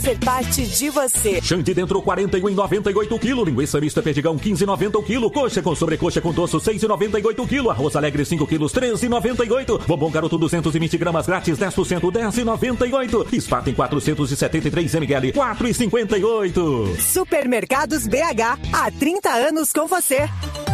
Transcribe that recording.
Ser parte de você. Xande dentro 41,98 kg. Linguiça mista perdigão 15,90 o quilo. Coxa com sobrecoxa com doço 6,98 kg. Arroz alegre 5 kg 13,98. Bombom garoto 220 gramas grátis 10% 10,98. Spaten 473 ml 4,58. Supermercados BH, há 30 anos com você.